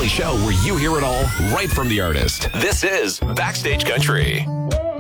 only show where you hear it all right from the artist. This is Backstage Country.